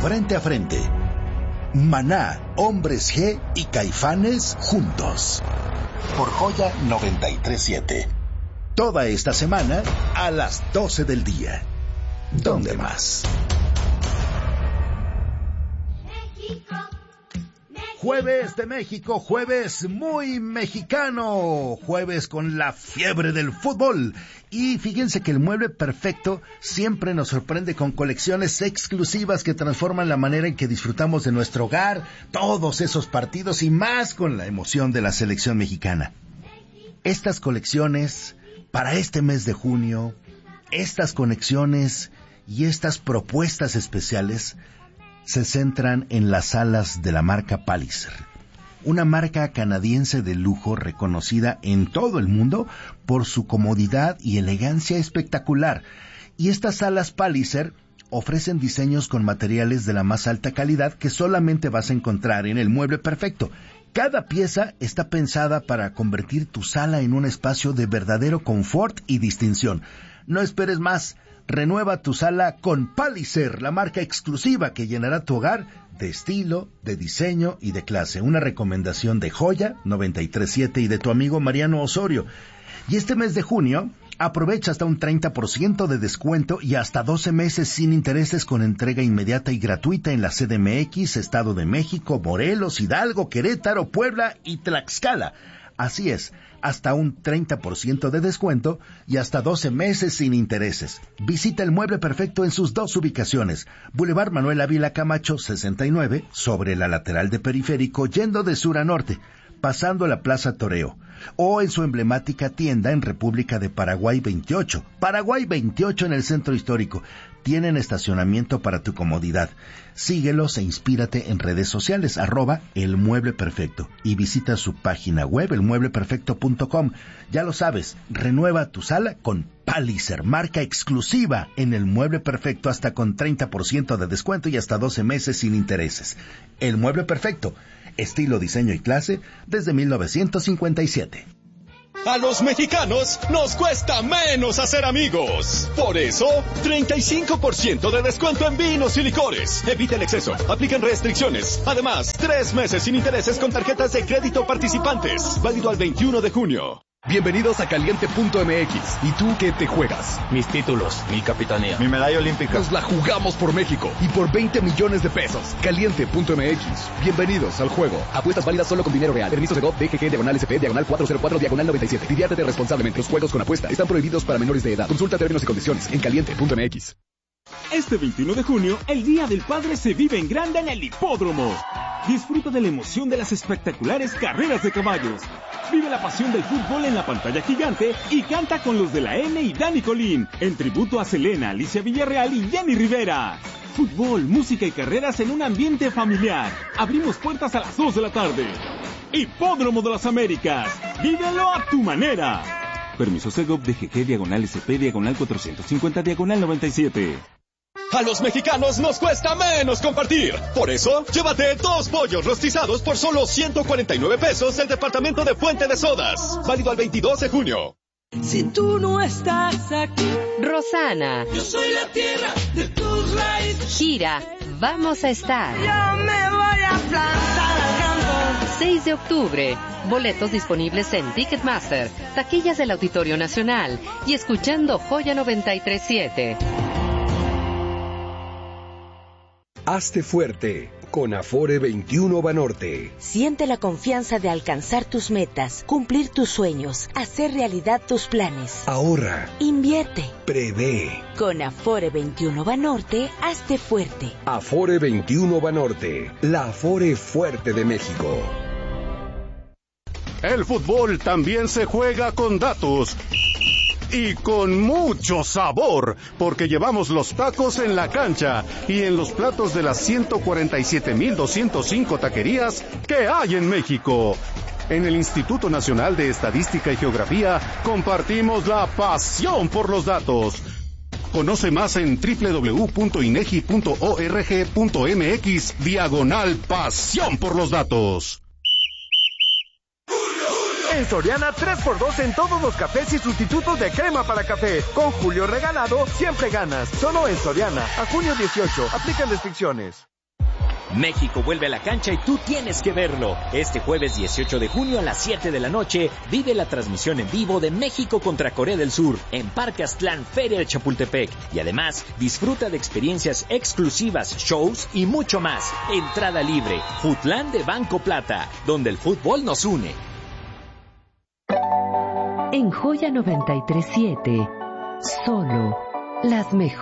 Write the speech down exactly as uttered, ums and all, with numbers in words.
frente a frente. Maná, Hombres G y Caifanes juntos. Por Joya noventa y tres punto siete. Toda esta semana a las doce del día. ¿Dónde más? Jueves de México, jueves muy mexicano, jueves con la fiebre del fútbol. Y fíjense que el Mueble Perfecto siempre nos sorprende con colecciones exclusivas que transforman la manera en que disfrutamos de nuestro hogar, todos esos partidos y más con la emoción de la selección mexicana. Estas colecciones para este mes de junio, estas conexiones y estas propuestas especiales se centran en las salas de la marca Palliser, una marca canadiense de lujo reconocida en todo el mundo por su comodidad y elegancia espectacular. Y estas salas Palliser ofrecen diseños con materiales de la más alta calidad que solamente vas a encontrar en el Mueble Perfecto. Cada pieza está pensada para convertir tu sala en un espacio de verdadero confort y distinción. No esperes más. Renueva tu sala con Palliser, la marca exclusiva que llenará tu hogar de estilo, de diseño y de clase. Una recomendación de Joya noventa y tres punto siete y de tu amigo Mariano Osorio. Y este mes de junio, aprovecha hasta un treinta por ciento de descuento y hasta doce meses sin intereses con entrega inmediata y gratuita en la C D M X, Estado de México, Morelos, Hidalgo, Querétaro, Puebla y Tlaxcala. Así es, hasta un treinta por ciento de descuento y hasta doce meses sin intereses. Visita el Mueble Perfecto en sus dos ubicaciones. Boulevard Manuel Ávila Camacho, sesenta y nueve, sobre la lateral de Periférico, yendo de sur a norte, pasando la Plaza Toreo. O en su emblemática tienda en República de Paraguay veintiocho. Paraguay veintiocho en el centro histórico. Tienen estacionamiento para tu comodidad. Síguelos e inspírate en redes sociales, arroba El Mueble Perfecto. Y visita su página web, el mueble perfecto punto com. Ya lo sabes, renueva tu sala con Palliser, marca exclusiva en El Mueble Perfecto, hasta con treinta por ciento de descuento y hasta doce meses sin intereses. El Mueble Perfecto, estilo, diseño y clase desde mil novecientos cincuenta y siete. A los mexicanos nos cuesta menos hacer amigos. Por eso, treinta y cinco por ciento de descuento en vinos y licores. Evita el exceso. Aplican restricciones. Además, tres meses sin intereses con tarjetas de crédito participantes. Válido al veintiuno de junio. Bienvenidos a Caliente punto M X. ¿Y tú qué te juegas? Mis títulos, mi capitanía, mi medalla olímpica. Nos la jugamos por México y por veinte millones de pesos. Caliente punto M X. Bienvenidos al juego. Apuestas válidas solo con dinero real. Permiso de G O V, D G G, diagonal S P, diagonal cuatrocientos cuatro, diagonal noventa y siete. Diviértete responsablemente. Los juegos con apuesta están prohibidos para menores de edad. Consulta términos y condiciones en Caliente punto M X. Este veintiuno de junio, el Día del Padre se vive en grande en el Hipódromo. Disfruta de la emoción de las espectaculares carreras de caballos. Vive la pasión del fútbol en la pantalla gigante y canta con los de la N y Dani Colín, en tributo a Selena, Alicia Villarreal y Jenny Rivera. Fútbol, música y carreras en un ambiente familiar. Abrimos puertas a las dos de la tarde. Hipódromo de las Américas. Vívelo a tu manera. Permiso Segov D G G, diagonal S P, diagonal cuatrocientos cincuenta, diagonal noventa y siete. A los mexicanos nos cuesta menos compartir. Por eso, llévate dos pollos rostizados por solo ciento cuarenta y nueve pesos del departamento de Fuente de Sodas. Válido al veintidós de junio. Si tú no estás aquí, Rosana, yo soy la tierra de tus raíces. Gira, vamos a estar. Yo me voy a plantar al campo. seis de octubre. Boletos disponibles en Ticketmaster, taquillas del Auditorio Nacional y escuchando Joya noventa y tres punto siete. Hazte fuerte con Afore veintiuno Banorte. Siente la confianza de alcanzar tus metas, cumplir tus sueños, hacer realidad tus planes. Ahorra. Invierte. Prevé. Con Afore veintiuno Banorte, hazte fuerte. Afore veintiuno Banorte, la Afore fuerte de México. El fútbol también se juega con datos. Y con mucho sabor, porque llevamos los tacos en la cancha y en los platos de las ciento cuarenta y siete mil doscientos cinco taquerías que hay en México. En el Instituto Nacional de Estadística y Geografía compartimos la pasión por los datos. Conoce más en doble u doble u doble u punto inegi punto org punto mx diagonal pasión por los datos. En Soriana, tres por dos en todos los cafés y sustitutos de crema para café. Con Julio regalado, siempre ganas. Solo en Soriana. A junio dieciocho. Aplican restricciones. México vuelve a la cancha y tú tienes que verlo. Este jueves dieciocho de junio a las siete de la noche, vive la transmisión en vivo de México contra Corea del Sur en Parque Aztlán, Feria de Chapultepec. Y además, disfruta de experiencias exclusivas, shows y mucho más. Entrada libre. Futlán de Banco Plata, donde el fútbol nos une. En Joya noventa y tres punto siete, solo las mejores.